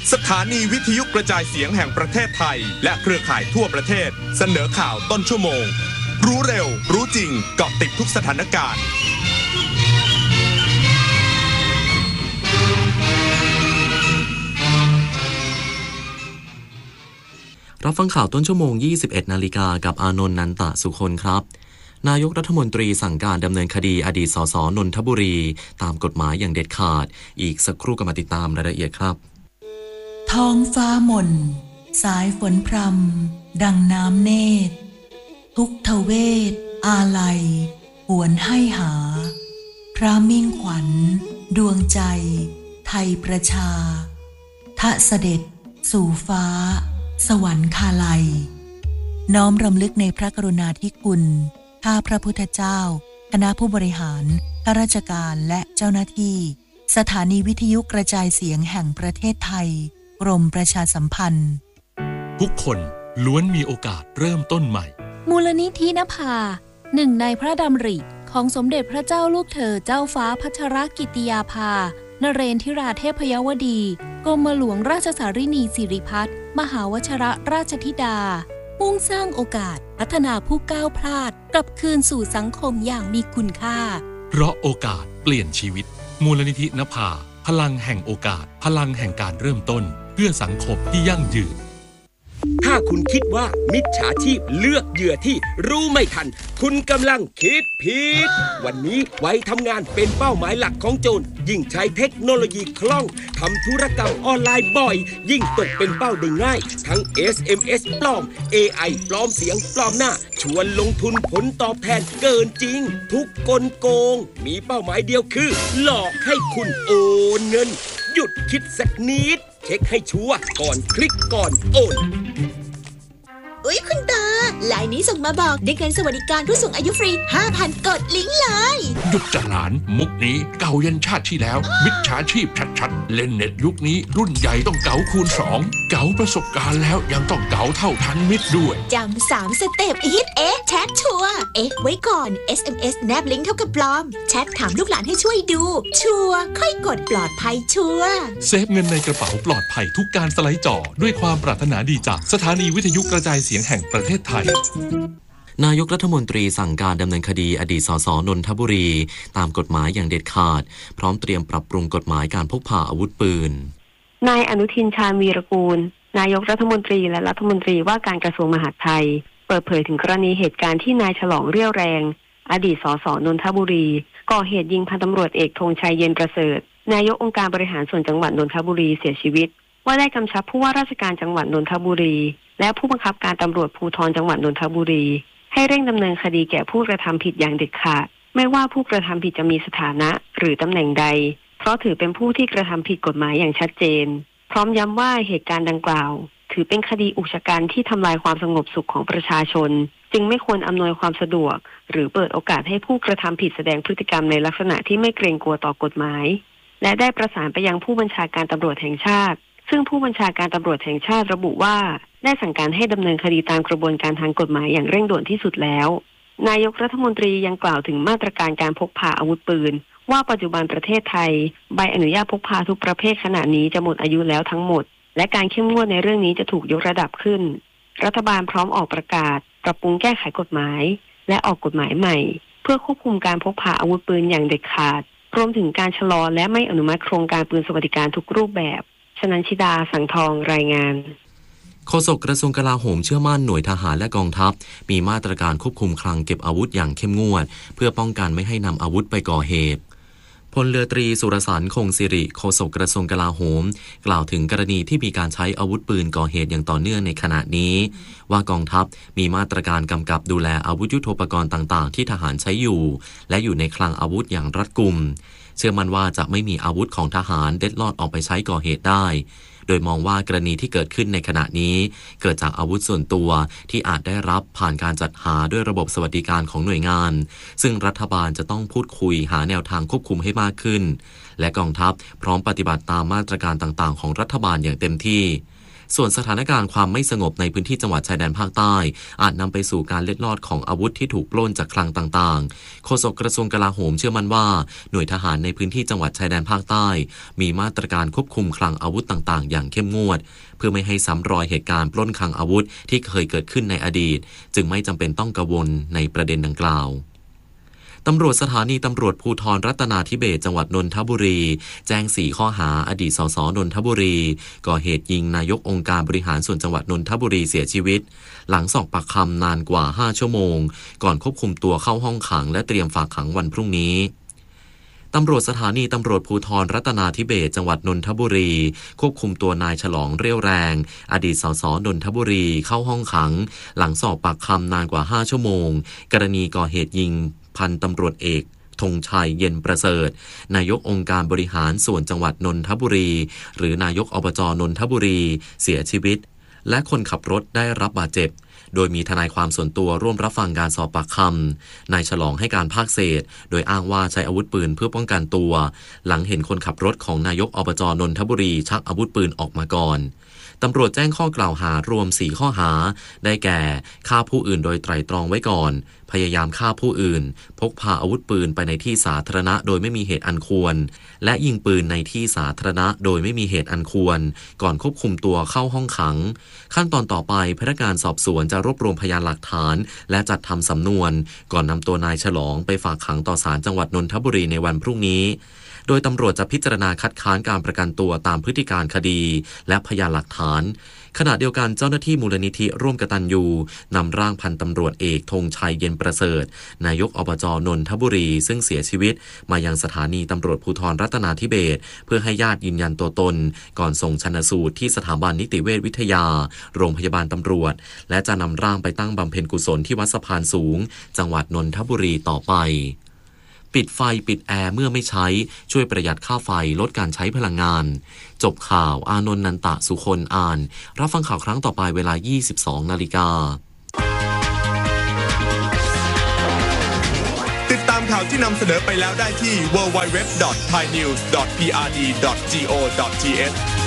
สถานีวิทยุกระจายเสียงแห่งประเทศไทยและเครือข่ายทั่วประเทศเสนอข่าวต้นชั่วโมงรู้เร็วรู้จริงเกาะติดทุกสถานการณ์รับฟังข่าวต้นชั่วโมง 21 นาฬิกากับอานนท์นันตะสุคนครับนายกรัฐมนตรีสั่งการดำเนินคดีอดีตสสนนทบุรีตามกฎหมายอย่างเด็ดขาดอีกสักครู่ก็มาติดตามรายละเอียดครับท้องฟ้าหม่นสายฝนพรำดังน้ำเนตรทุกทเวทอาลัยหวนให้หาพระมิ่งขวัญดวงใจไทยประชาทะเสด็จสู่ฟ้าสวรรคาลัยน้อมรำลึกในพระกรุณาธิคุณข้าพระพุทธเจ้าคณะผู้บริหารข้าราชการและเจ้าหน้าที่สถานีวิทยุกระจายเสียงแห่งประเทศไทยกรมประชาสัมพันธ์ทุกคนล้วนมีโอกาสเริ่มต้นใหม่มูลนิธินภาหนึ่งในพระดำริของสมเด็จพระเจ้าลูกเธอเจ้าฟ้าพัชรกิติยาภานเรนทิราเทพยวดีกรมหลวงราชสารินีสิริพัฒน์มหาวชรราชธิดามุ่งสร้างโอกาสพัฒนาผู้ก้าวพลาดกลับคืนสู่สังคมอย่างมีคุณค่าเพราะโอกาสเปลี่ยนชีวิตมูลนิธินภาพลังแห่งโอกาสพลังแห่งการเริ่มต้นเพื่อสังคมที่ยั่งยืนถ้าคุณคิดว่ามิจฉาชีพเลือกเหยื่อที่รู้ไม่ทันคุณกำลังคิดผิดวันนี้วัยทำงานเป็นเป้าหมายหลักของโจรยิ่งใช้เทคโนโลยีคล่องทำธุรกรรมออนไลน์บ่อยยิ่งตกเป็นเป้าได้ง่ายทั้ง SMS ปลอม AI ปลอมเสียงปลอมหน้าชวนลงทุนผลตอบแทนเกินจริงทุกกลโกงมีเป้าหมายเดียวคือหลอกให้คุณโอนเงินหยุดคิดสักนิดเช็คให้ชัวร์ก่อนคลิกก่อนโอนอุ๊ยคุณตาไลน์นี้ส่งมาบอกได้เงินสวัสดิการผู้สูงอายุฟรี 5,000 กดลิงก์เลยหยุดจะหลานมุกนี้เก่ายันชาติที่แล้วมิจฉาชีพชัดๆเล่นเน็ตยุคนี้รุ่นใหญ่ต้องเก๋าคูณ2เก๋าประสบการณ์แล้วยังต้องเก๋าเท่าทันมิตรด้วยจำ3 สเต็ปฮิตแชทชัวร์ไว้ก่อน SMS แนบลิงก์เท่ากับปลอมแชทถามลูกหลานให้ช่วยดูชัวร์ค่อยกดปลอดภัยชัวร์เซฟเงินในกระเป๋าปลอดภัยทุกการสไลด์จอด้วยความปรารถนาดีจากสถานีวิทยุกระจายเสียงแห่งประเทศไทยนายกรัฐมนตรีสั่งการดำเนินคดีอดีตสสนนทบุรีตามกฎหมายอย่างเด็ดขาดพร้อมเตรียมปรับปรุงกฎหมายการพกพาอาวุธปืนนายอนุทินชาญวีรกูลนายกรัฐมนตรีและรัฐมนตรีว่าการกระทรวงมหาดไทยเปิดเผยถึงกรณีเหตุการณ์ที่นายฉลองเรี่ยวแรงอดีตสสนนทบุรีก่อเหตุยิงพันตำรวจเอกธงชัยเย็นประเสริฐนายกองค์การบริหารส่วนจังหวัดนนทบุรีเสียชีวิตว่าได้กำชับผู้ว่าราชการจังหวัดนนทบุรีและผู้บังคับการตำรวจภูธรจังหวัดนนทบุรีให้เร่งดำเนินคดีแก่ผู้กระทำผิดอย่างเด็ดขาดไม่ว่าผู้กระทำผิดจะมีสถานะหรือตำแหน่งใดเพราะถือเป็นผู้ที่กระทำผิดกฎหมายอย่างชัดเจนพร้อมย้ำว่าเหตุการณ์ดังกล่าวถือเป็นคดีอุกชะกันที่ทำลายความสงบสุขของประชาชนจึงไม่ควรอำนวยความสะดวกหรือเปิดโอกาสให้ผู้กระทำผิดแสดงพฤติกรรมในลักษณะที่ไม่เกรงกลัวต่อกฎหมายและได้ประสานไปยังผู้บัญชาการตำรวจแห่งชาติซึ่งผู้บัญชาการตำรวจแห่งชาติระบุว่าได้สั่งการให้ดำเนินคดีตามกระบวนการทางกฎหมายอย่างเร่งด่วนที่สุดแล้วนายกรัฐมนตรียังกล่าวถึงมาตรการการพกพาอาวุธปืนว่าปัจจุบันประเทศไทยใบอนุญาตพกพาทุกประเภทขณะนี้จะหมดอายุแล้วทั้งหมดและการเข้มงวดในเรื่องนี้จะถูกยกระดับขึ้นรัฐบาลพร้อมออกประกาศปรับปรุงแก้ไขกฎหมายและออกกฎหมายใหม่เพื่อควบคุมการพกพาอาวุธปืนอย่างเด็ดขาดรวมถึงการชะลอและไม่อนุมัติโครงการปืนสวัสดิการทุกรูปแบบชนันชิดาสังทองรายงานโฆษกกระทรวงกลาโหมเชื่อมั่นหน่วยทหารและกองทัพมีมาตรการควบคุมคลังเก็บอาวุธอย่างเข้มงวดเพื่อป้องกันไม่ให้นำอาวุธไปก่อเหตุพลเรือตรีสุรสรรค์คงสิริโฆษกกระทรวงกลาโหมกล่าวถึงกรณีที่มีการใช้อาวุธปืนก่อเหตุอย่างต่อเนื่องในขณะนี้ว่ากองทัพมีมาตรการกำกับดูแลอาวุธยุทโธปกรณ์ต่างๆที่ทหารใช้อยู่และอยู่ในคลังอาวุธอย่างรัดกุมเชื่อมั่นว่าจะไม่มีอาวุธของทหารเล็ดลอดออกไปใช้ก่อเหตุได้โดยมองว่ากรณีที่เกิดขึ้นในขณะนี้เกิดจากอาวุธส่วนตัวที่อาจได้รับผ่านการจัดหาด้วยระบบสวัสดิการของหน่วยงานซึ่งรัฐบาลจะต้องพูดคุยหาแนวทางควบคุมให้มากขึ้นและกองทัพพร้อมปฏิบัติตามมาตรการต่างๆของรัฐบาลอย่างเต็มที่ส่วนสถานการณ์ความไม่สงบในพื้นที่จังหวัดชายแดนภาคใต้อาจนำไปสู่การเล็ดลอดของอาวุธที่ถูกปล้นจากคลังต่างๆโฆษกกระทรวงกลาโหมเชื่อมั่นว่าหน่วยทหารในพื้นที่จังหวัดชายแดนภาคใต้มีมาตรการควบคุมคลังอาวุธต่างๆอย่างเข้มงวดเพื่อไม่ให้ซ้ำรอยเหตุการณ์ปล้นคลังอาวุธที่เคยเกิดขึ้นในอดีตจึงไม่จำเป็นต้องกังวลในประเด็นดังกล่าวตำรวจสถานีตำรวจภูธรรัตนาธิเบศรจังหวัดนนทบุรีแจ้ง4ข้อหาอดีตสสนนทบุรีก่อเหตุยิงนายกองค์การบริหารส่วนจังหวัดนนทบุรีเสียชีวิตหลังสอบปากคำนานกว่า5ชั่วโมงก่อนควบคุมตัวเข้าห้องขังและเตรียมฝากขังวันพรุ่งนี้ตำรวจสถานีตำรวจภูธรรัตนาธิเบศรจังหวัดนนทบุรีควบคุมตัวนายฉลองเรี่ยวแรงอดีตสสนนทบุรีเข้าห้องขังหลังสอบปากคำนานกว่า5ชั่วโมงกรณีก่อเหตุยิงพันตำรวจเอกธงชัยเย็นประเสริฐนายกองค์การบริหารส่วนจังหวัดนนทบุรีหรือนายกอบจนนทบุรีเสียชีวิตและคนขับรถได้รับบาดเจ็บโดยมีทนายความส่วนตัวร่วมรับฟังการสอบปากคำนายฉลองให้การภาคเศษโดยอ้างว่าใช้อาวุธปืนเพื่อป้องกันตัวหลังเห็นคนขับรถของนายกอบจนนทบุรีชักอาวุธปืนออกมาก่อนตำรวจแจ้งข้อกล่าวหารวม4ข้อหาได้แก่ฆ่าผู้อื่นโดยไตร่ตรองไว้ก่อนพยายามฆ่าผู้อื่นพกพาอาวุธปืนไปในที่สาธารณะโดยไม่มีเหตุอันควรและยิงปืนในที่สาธารณะโดยไม่มีเหตุอันควรก่อนควบคุมตัวเข้าห้องขังขั้นตอนต่อไปพนักงานสอบสวนจะรวบรวมพยานหลักฐานและจัดทำสำนวนก่อนนำตัวนายฉลองไปฝากขังต่อศาลจังหวัดนนทบุรีในวันพรุ่งนี้โดยตำรวจจะพิจารณาคัดค้านการประกันตัวตามพฤติการคดีและพยานหลักฐานขณะเดียวกันเจ้าหน้าที่มูลนิธิร่วมกตัญญูนำร่างพันตำรวจเอกธงชัยเย็นประเสริฐนายกอบจนนทบุรีซึ่งเสียชีวิตมายังสถานีตำรวจภูธรรัตนาธิเบศรเพื่อให้ญาติยืนยันตัวตนก่อนส่งชันสูตรที่สถาบันนิติเวชวิทยาโรงพยาบาลตำรวจและจะนำร่างไปตั้งบำเพ็ญกุศลที่วัดสะพานสูงจังหวัดนนทบุรีต่อไปปิดไฟปิดแอร์เมื่อไม่ใช้ช่วยประหยัดค่าไฟลดการใช้พลังงานจบข่าวอานนท์นันตะสุคนอ่านรับฟังข่าวครั้งต่อไปเวลา 22:00 น. ติดตามข่าวที่นำเสนอไปแล้วได้ที่ www.thainews.prd.go.th